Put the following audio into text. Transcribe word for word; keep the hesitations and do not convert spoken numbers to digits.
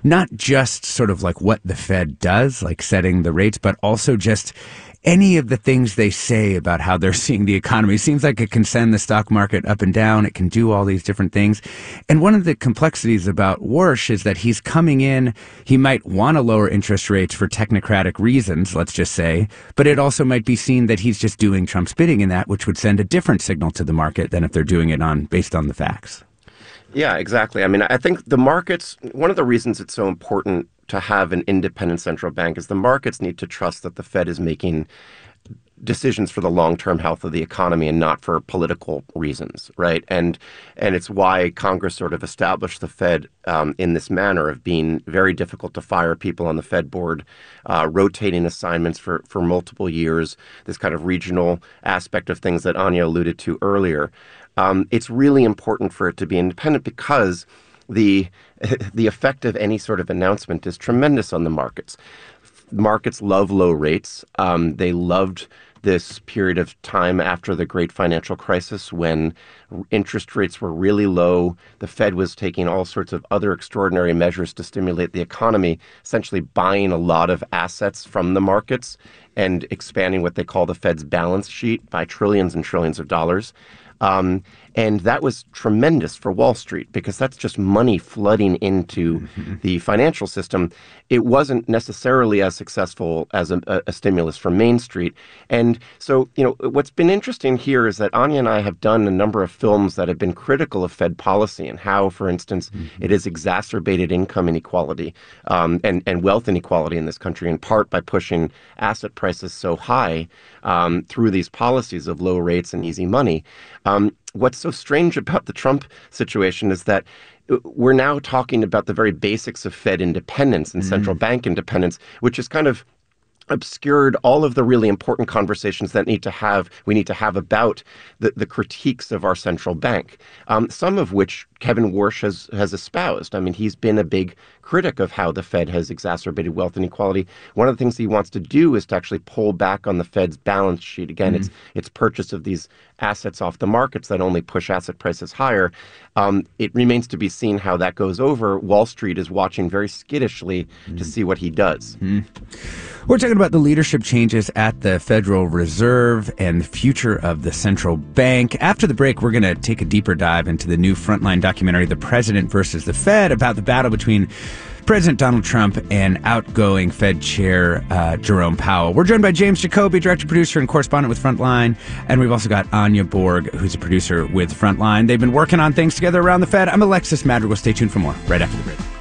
not just sort of like what the Fed does, like setting the rates, but also just any of the things they say about how they're seeing the economy. It seems like it can send the stock market up and down. It can do all these different things. And one of the complexities about Warsh is that he's coming in, he might want to lower interest rates for technocratic reasons, let's just say, but it also might be seen that he's just doing Trump's bidding in that, which would send a different signal to the market than if they're doing it on based on the facts. Yeah, exactly. I mean, I think the markets, one of the reasons it's so important to have an independent central bank is the markets need to trust that the Fed is making decisions for the long-term health of the economy and not for political reasons, right? And and it's why Congress sort of established the Fed um, in this manner of being very difficult to fire people on the Fed board, uh, rotating assignments for, for multiple years, this kind of regional aspect of things that Anya alluded to earlier. Um, it's really important for it to be independent because the the effect of any sort of announcement is tremendous on the markets. Markets love low rates. Um, they loved this period of time after the great financial crisis when interest rates were really low. The Fed was taking all sorts of other extraordinary measures to stimulate the economy, essentially buying a lot of assets from the markets and expanding what they call the Fed's balance sheet by trillions and trillions of dollars. Um, and that was tremendous for Wall Street because that's just money flooding into mm-hmm. the financial system. It wasn't necessarily as successful as a, a stimulus from Main Street. And so, you know, what's been interesting here is that Anya and I have done a number of films that have been critical of Fed policy and how, for instance, mm-hmm. it has exacerbated income inequality um, and, and wealth inequality in this country, in part by pushing asset prices so high um, through these policies of low rates and easy money. Um, what's so strange about the Trump situation is that we're now talking about the very basics of Fed independence and mm-hmm. central bank independence, which is kind of obscured all of the really important conversations that need to have we need to have about the, the critiques of our central bank, um, some of which Kevin Warsh has has espoused. I mean, he's been a big critic of how the Fed has exacerbated wealth inequality. One of the things he wants to do is to actually pull back on the Fed's balance sheet. Again, mm-hmm. it's it's purchase of these assets off the markets that only push asset prices higher. Um, it remains to be seen how that goes over. Wall Street is watching very skittishly mm-hmm. to see what he does. Mm-hmm. We're talking about the leadership changes at the Federal Reserve and the future of the central bank. After the break, we're going to take a deeper dive into the new Frontline documentary, The President versus the Fed, about the battle between President Donald Trump and outgoing Fed Chair uh, Jerome Powell. We're joined by James Jacoby, director, producer, and correspondent with Frontline. And we've also got Anya Borg, who's a producer with Frontline. They've been working on things together around the Fed. I'm Alexis Madrigal. Stay tuned for more right after the break.